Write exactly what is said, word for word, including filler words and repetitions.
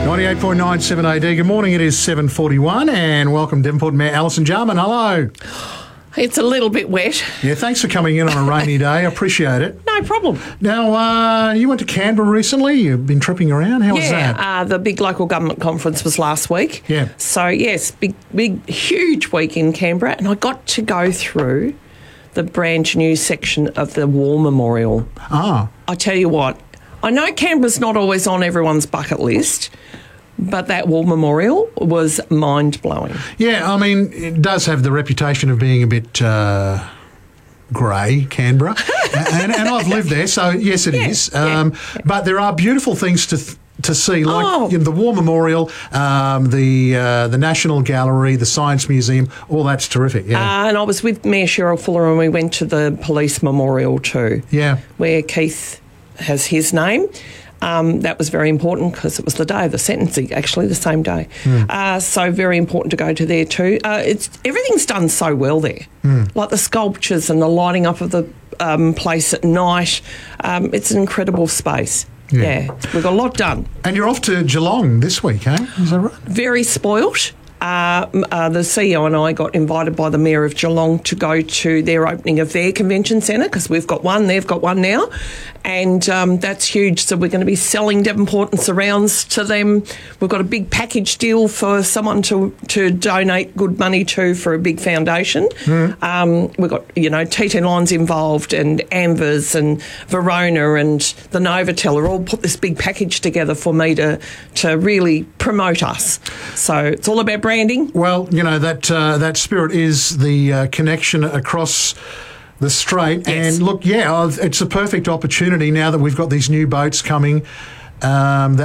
ninety-eight point nine seven A D. Good morning, it is seven forty-one, and welcome Devonport Mayor Alison Jarman. Hello. It's a little bit wet. Yeah, thanks for coming in on a rainy day. I appreciate it. No problem. Now, uh, you went to Canberra recently. You've been tripping around. How was Yeah, that? uh, the big local government conference was last week. Yeah. So, yes, big, big, huge week in Canberra, and I got to go through the brand new section of the War Memorial. Ah. I tell you what, I know Canberra's not always on everyone's bucket list, but that War Memorial was mind-blowing. Yeah, I mean, it does have the reputation of being a bit uh, grey, Canberra. and, and I've lived there, so yes, it Yeah, is. yeah. Um, but there are beautiful things to... Th- to see, like Oh. you know, the War Memorial, um, the uh, the National Gallery, the Science Museum, all that's terrific, yeah. Uh, and I was with Mayor Cheryl Fuller, and we went to the Police Memorial too. Yeah. Where Keith has his name. Um, that was very important because it was the day of the sentencing, actually, the same day. Mm. Uh, so very important to go to there too. Uh, it's everything's done so well there, Mm. like the sculptures and the lighting up of the um, place at night. Um, it's an incredible space. Yeah. Yeah, we've got a lot done. And you're off to Geelong this week, eh? Is that right? Very spoilt. Uh, m- uh, the C E O and I got invited by the Mayor of Geelong to go to their opening of their convention centre, because we've got one, they've got one now, and um, that's huge. So we're going to be selling Devonport and surrounds to them. We've got a big package deal for someone to, to donate good money to for a big foundation. Mm. Um, we've got, you know, T T Lines involved, and Ambers and Verona and the Novotel are all put this big package together for me to, to really promote us. So it's all about branding. Well, you know, that uh, that spirit is the uh, connection across the strait. Yes. And look, yeah, it's a perfect opportunity now that we've got these new boats coming. Um, that